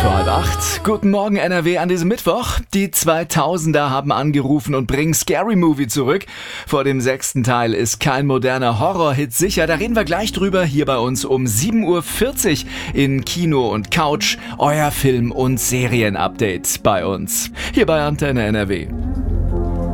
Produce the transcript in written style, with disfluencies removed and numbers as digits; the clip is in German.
7:45. Guten Morgen NRW an diesem Mittwoch. Die 2000er haben angerufen und bringen Scary Movie zurück. Vor dem 6. Teil ist kein moderner Horrorhit sicher. Da reden wir gleich drüber hier bei uns um 7:40 in Kino und Couch. Euer Film- und Serienupdate bei uns. Hier bei Antenne NRW.